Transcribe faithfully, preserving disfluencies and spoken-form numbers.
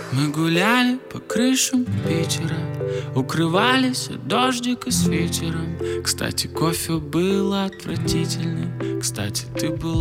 Мы гуляли по крышам Питера, укрывались от дождика с ветером. Кстати, кофе был отвратительный. Кстати, ты был